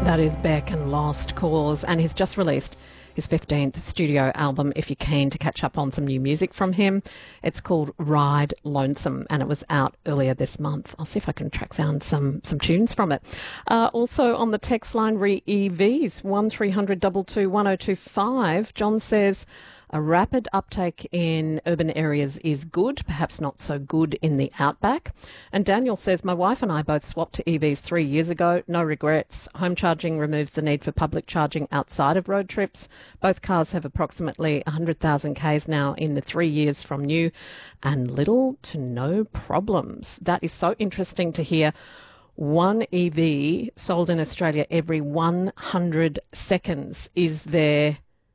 That is Beck and Lost Cause, and he's just released his 15th studio album. If you're keen to catch up on some new music from him, it's called Ride Lonesome, and it was out earlier this month. I'll see if I can track down some tunes from it. Also on the text line, re-EVs, 1300 22 1025. John says, a rapid uptake in urban areas is good, perhaps not so good in the outback. And Daniel says, my wife and I both swapped to EVs 3 years ago. No regrets. Home charging removes the need for public charging outside of road trips. Both cars have approximately 100,000 Ks now in the 3 years from new, and little to no problems. That is so interesting to hear. One EV sold in Australia every 100 seconds. Is there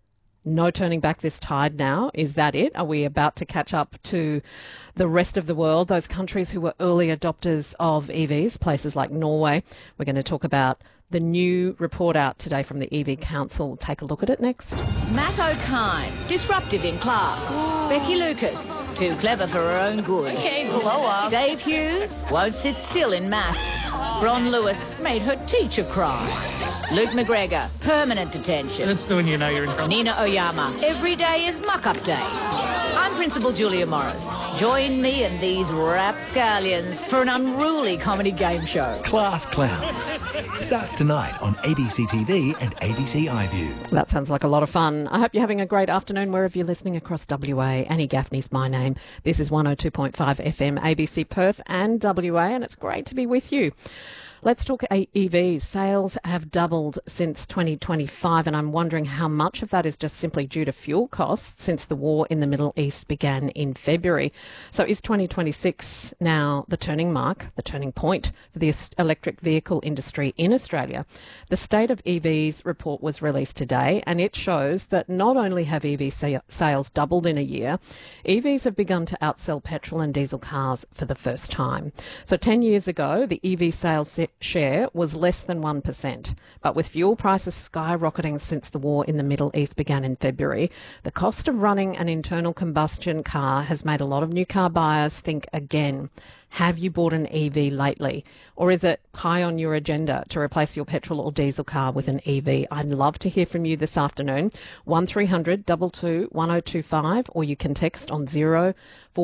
no turning back this tide now? Is that it? Are we about to catch up to the rest of the world, those countries who were early adopters of EVs, places like Norway? We're going to talk about the new report out today from the EV Council. Take a look at it next. Matt O'Kine, disruptive in class. Becky Lucas, too clever for her own good. Okay, blow up. Dave Hughes, won't sit still in maths. Bron Lewis made her teacher cry. Luke McGregor, permanent detention. That's when you know you're in trouble. Nina Oyama, every day is muck-up day. I'm Principal Julia Morris. Join me and these rapscallions for an unruly comedy game show. Class Clowns starts tonight on ABC TV and ABC iView. That sounds like a lot of fun. I hope you're having a great afternoon wherever you're listening across WA. Annie Gaffney's my name. This is 102.5 FM, ABC Perth and WA, and it's great to be with you. Let's talk EVs. Sales have doubled since 2025, and I'm wondering how much of that is just simply due to fuel costs since the war in the Middle East began in February. So is 2026 now the turning mark, the turning point for the electric vehicle industry in Australia? The State of EVs report was released today, and it shows that not only have EV sales doubled in a year, EVs have begun to outsell petrol and diesel cars for the first time. So 10 years ago, the EV sales share was less than 1%. But with fuel prices skyrocketing since the war in the Middle East began in February, the cost of running an internal combustion car has made a lot of new car buyers think again. Have you bought an EV lately? Or is it high on your agenda to replace your petrol or diesel car with an EV? I'd love to hear from you this afternoon. 1300 22 1025, or you can text on 04